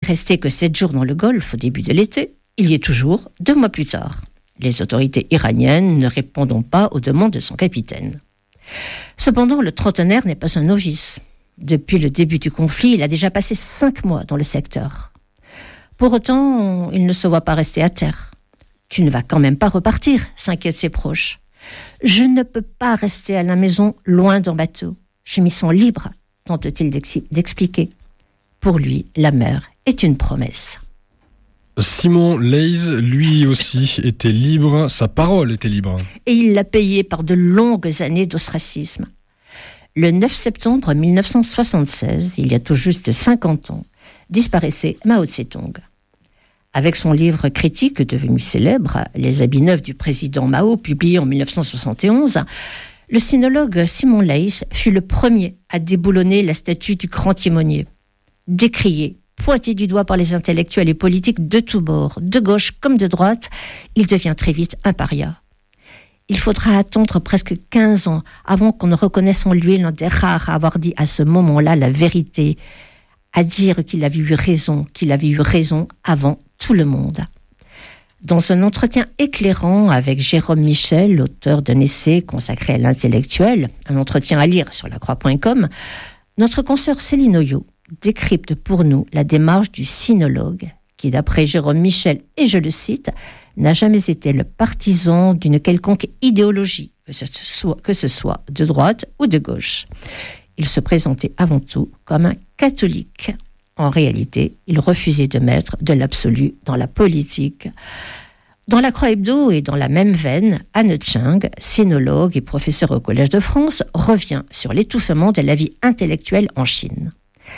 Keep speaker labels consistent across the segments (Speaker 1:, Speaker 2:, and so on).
Speaker 1: resté que 7 jours dans le Golfe au début de l'été, il y est toujours 2 mois plus tard. Les autorités iraniennes ne répondant pas aux demandes de son capitaine. Cependant, le trentenaire n'est pas un novice. Depuis le début du conflit, il a déjà passé 5 mois dans le secteur. Pour autant, il ne se voit pas rester à terre. « Tu ne vas quand même pas repartir », s'inquiètent ses proches. « Je ne peux pas rester à la maison loin d'un bateau. Je m'y sens libre », tente-t-il d'expliquer. Pour lui, la mer est une promesse.
Speaker 2: Simon Leys, lui aussi, était libre, sa parole était libre.
Speaker 1: Et il l'a payé par de longues années d'ostracisme. Le 9 septembre 1976, il y a tout juste 50 ans, disparaissait Mao Tse-tung. Avec son livre critique devenu célèbre, Les habits neufs du président Mao, publié en 1971, le sinologue Simon Leys fut le premier à déboulonner la statue du grand timonier. Décrié, pointé du doigt par les intellectuels et politiques de tous bords, de gauche comme de droite, il devient très vite un paria. Il faudra attendre presque 15 ans avant qu'on ne reconnaisse en lui l'un des rares à avoir dit à ce moment-là la vérité, à dire qu'il avait eu raison avant tout le monde. Dans un entretien éclairant avec Jérôme Michel, auteur d'un essai consacré à l'intellectuel, un entretien à lire sur lacroix.com, notre consoeur Céline Oyo décrypte pour nous la démarche du sinologue qui, d'après Jérôme Michel, et je le cite, n'a jamais été le partisan d'une quelconque idéologie, que ce soit de droite ou de gauche. Il se présentait avant tout comme un catholique. En réalité, il refusait de mettre de l'absolu dans la politique. Dans la Croix Hebdo et dans la même veine, Anne Chang, sinologue et professeure au Collège de France, revient sur l'étouffement de la vie intellectuelle en Chine.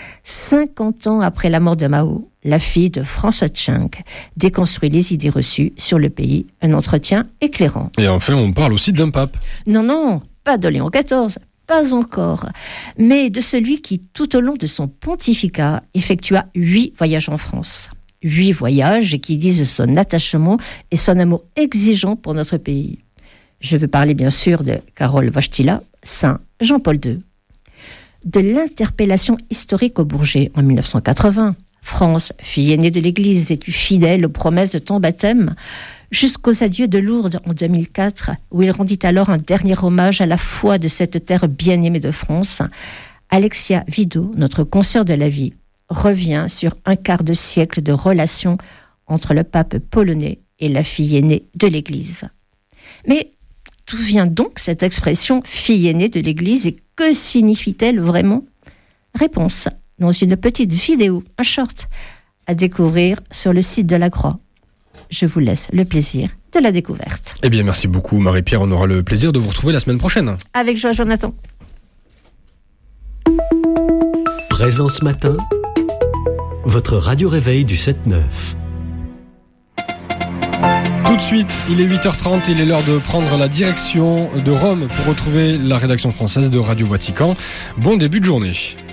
Speaker 1: 50 ans après la mort de Mao, la fille de François Chang déconstruit les idées reçues sur le pays, un entretien éclairant.
Speaker 2: Et enfin, on parle aussi d'un pape.
Speaker 1: Non, pas de Léon XIV, pas encore, mais de celui qui, tout au long de son pontificat, effectua 8 voyages en France. 8 voyages qui disent son attachement et son amour exigeant pour notre pays. Je veux parler bien sûr de Karol Wojtyła, Saint Jean-Paul II. De l'interpellation historique au Bourget en 1980, France, fille aînée de l'Église et tu fidèle aux promesses de ton baptême, jusqu'aux adieux de Lourdes en 2004, où il rendit alors un dernier hommage à la foi de cette terre bien-aimée de France, Alexia Wido, notre consoeur de la vie, revient sur un quart de siècle de relations entre le pape polonais et la fille aînée de l'Église. Mais d'où vient donc cette expression « fille aînée de l'Église » et que signifie-t-elle vraiment ? Réponse dans une petite vidéo, un short, à découvrir sur le site de la Croix. Je vous laisse le plaisir de la découverte.
Speaker 2: Eh bien, merci beaucoup Marie-Pierre, on aura le plaisir de vous retrouver la semaine prochaine.
Speaker 1: Avec joie, Jonathan.
Speaker 3: Présence Matin, votre radio-réveil du 7-9.
Speaker 2: Tout de suite, il est 8h30, il est l'heure de prendre la direction de Rome pour retrouver la rédaction française de Radio Vatican. Bon début de journée.